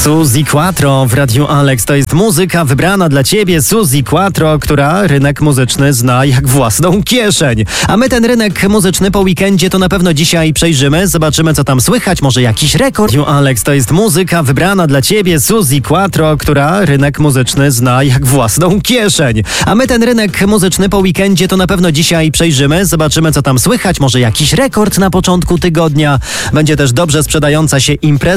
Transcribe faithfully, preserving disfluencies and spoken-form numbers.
Suzi Quatro w Radiu Alex. To jest muzyka wybrana dla ciebie, Suzi Quatro, która rynek muzyczny zna jak własną kieszeń. A my ten rynek muzyczny po weekendzie to na pewno dzisiaj przejrzymy, zobaczymy co tam słychać, może jakiś rekord. Radiu Alex to jest muzyka wybrana dla ciebie, Suzi Quatro, która rynek muzyczny zna jak własną kieszeń. A my ten rynek muzyczny po weekendzie to na pewno dzisiaj przejrzymy, zobaczymy co tam słychać, może jakiś rekord na początku tygodnia. Będzie też dobrze sprzedająca się impreza.